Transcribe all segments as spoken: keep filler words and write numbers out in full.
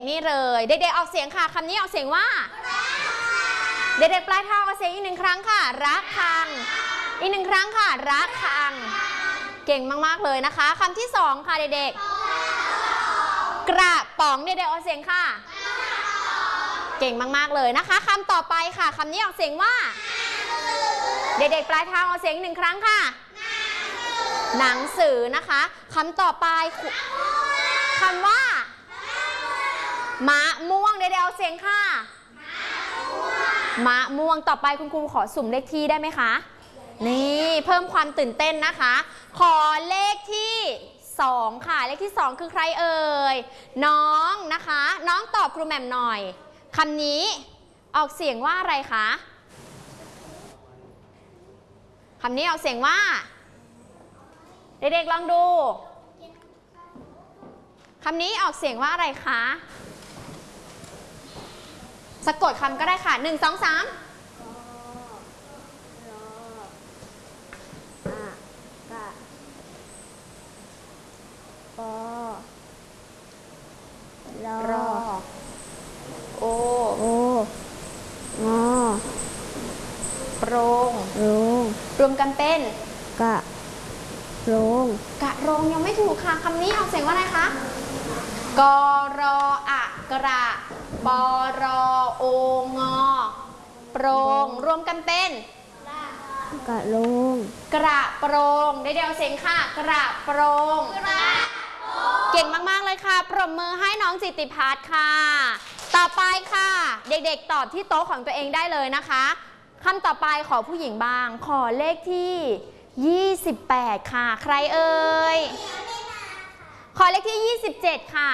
นี่เลยเด็กๆออกเสียงค่ะคำนี้ออกเสียงว่าเด็กๆปลายทางออกเสียงอีกหนึ่งครั้งค่ะรักคังอีกหนึ่งครั้งค่ะรักคังเก่งมากๆเลยนะคะคำที่สองค่ะเด็กๆกระป๋องเด็กๆออกเสียงค่ะเก่งมากๆเลยนะคะคำต่อไปค่ะคำนี้ออกเสียงว่าเด็กๆปลายทางออกเสียงอีกหนึ่งครั้งค่ะหนังสือนะคะคำต่อไปคำว่ามะม่วงเด็กๆเอาเสียงค่ะมะม่วงต่อไปคุณครูขอสุ่มเลขที่ได้ไหมคะนี่เพิ่มความตื่นเต้นนะคะขอเลขที่สองค่ะเลขที่สองคือใครเอ่ยน้องนะคะน้องตอบครูแหม่มหน่อยคำนี้ออกเสียงว่าอะไรคะคำนี้ออกเสียงว่าเด็กๆลองดูคำนี้ออกเสียงว่าอะไรคะสะกดคำก็ได้ค่ะหนึ่งสองสามปอรอรอโอโองอโปรงโรงรวมกันเป็นกะโรงกะโรงยังไม่ถูกค่ะคำนี้ออกเสียงว่าอะไรคะกรออะกระปอรอโองอโปรงรวมกันเป็นกะโรงกระโปรงได้เดียวเสียงค่ะกระโปรงเก่งมากๆเลยค่ะปรบมือให้น้องจิตติพัฒน์ค่ะต่อไปค่ะเด็กๆตอบที่โต๊ะของตัวเองได้เลยนะคะคำต่อไปขอผู้หญิงบ้างขอเลขที่ยี่สิบแปดค่ะใครเอ่ยขอเลขที่ยี่สิบเจ็ดค่ะ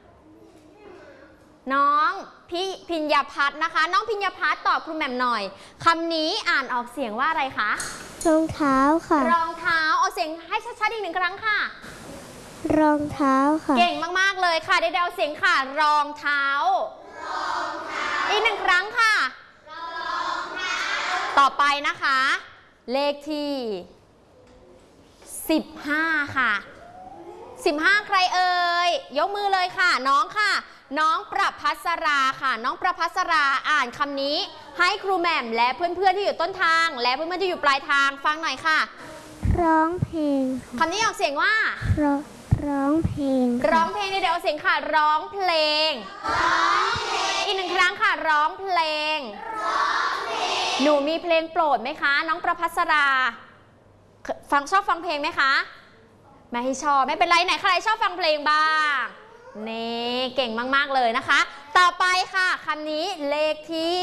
น้องพี่พิญญาพัฒน์นะคะน้องพิญญาพัฒน์ตอบครูแหม่มหน่อยคำนี้อ่านออกเสียงว่าอะไรคะรองเท้าค่ะรองเท้าเอาเสียงให้ชัดๆอีกหนึ่งครั้งค่ะรองเท้าค่ะเก่งมากๆเลยค่ะได้เดาเสียงค่ะรองเท้ารองเท้าอีกหนึ่งครั้งค่ะรองเท้าต่อไปนะคะเลขที่สิบห้าค่ะสิบห้าใครเอ่ยยกมือเลยค่ะน้องค่ะน้องประภัสราค่ะน้องประภัสราอ่านคำนี้ให้ครูแหม่มและเพื่อนๆที่อยู่ต้นทางและเพื่อนๆที่อยู่ปลายทางฟังหน่อยค่ะร้องเพลงคำนี้ออกเสียงว่าร้องร้องเพลงร้องเพลงเดี๋ยวเอาเสียงค่ะร้องเพลงอีกหนึ่งครั้งค่ะร้องเพลงหนูมีเพลงโปรดไหมคะน้องประภัสราฟังชอบฟังเพลงไหมคะไม่ชอบไม่เป็นไรไหนใครชอบฟังเพลงบ้างนี่เก่งมากๆเลยนะคะต่อไปค่ะคำนี้เลขที่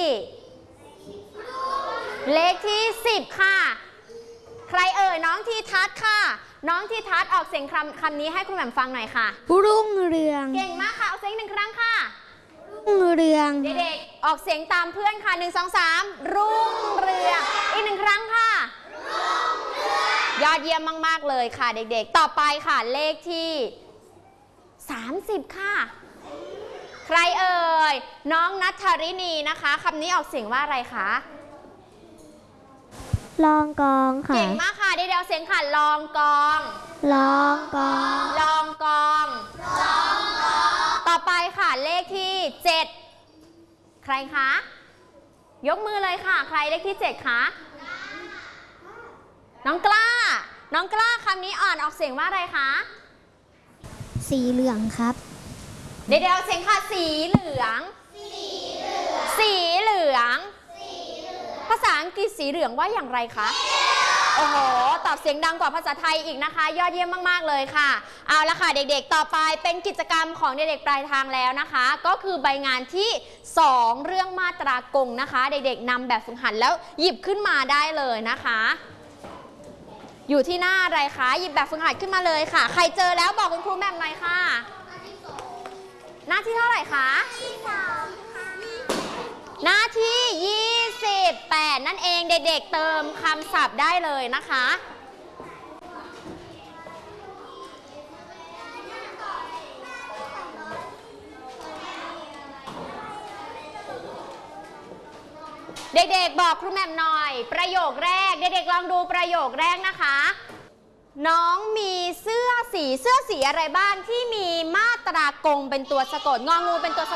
เลขที่สิบค่ะใครเอ่ยน้องทีทัศน์ค่ะน้องทีทัศน์ออกเสียงคำคำนี้ให้คุณแหม่มฟังหน่อยค่ะรุ่งเรืองเก่งมากค่ะเอาเสียงหนึ่งครั้งค่ะรุ่งเรืองเด็กๆออกเสียงตามเพื่อนค่ะหนึ่งสองสามรุ่งเรืองอีกหนึ่งครั้งค่ะยอดเยี่ยมมากๆเลยค่ะเด็กๆต่อไปค่ะเลขที่สามสิบค่ะใครเอ่ยน้องนัทธรินีนะคะคำนี้ออกเสียงว่าอะไรคะลองกองค่ะเก่งมากค่ะเดี๋ยวเสียงค่ะลองกองลองกองลองกองลองกองต่อไปค่ะเลขที่เจ็ดใครคะยกมือเลยค่ะใครเลขที่เจ็ดคะน้องกล้าน้องกล้าคำนี้อ่านออกเสียงว่าอะไรคะสีเหลืองครับเดี๋ยวเดี๋ยวเสียงค่ะสีเหลืองสีเหลืองภาษาอังกฤษสีเหลืองว่าอย่างไรคะโอ้โหตอบเสียงดังกว่าภาษาไทยอีกนะคะยอดเยี่ยมมากๆเลยค่ะเอาละค่ะเด็กๆต่อไปเป็นกิจกรรมของเด็กๆปลายทางแล้วนะคะก็คือใบงานที่สองเรื่องมาตรากงนะคะเด็กๆนำแบบฝึกหัดแล้วหยิบขึ้นมาได้เลยนะคะอยู่ที่หน้าอะไรคะหยิบแบบฝึกหัดขึ้นมาเลยค่ะใครเจอแล้วบอกคุณครูแหม่มหน่อยค่ะหน้าที่เท่าไหร่คะหน้าที่ยี่สิบแปดนั่นเองเด็กๆเติมคำศัพท์ได้เลยนะคะเด็กๆบอกครูแหม่มหน่อยประโยคแรกเด็กๆลองดูประโยคแรกนะคะ น้องมีเสื้อสีเสื้อสีอะไรบ้างที่มีมาตรากงเป็นตัวสะกดงองูเป็นตัวสะกด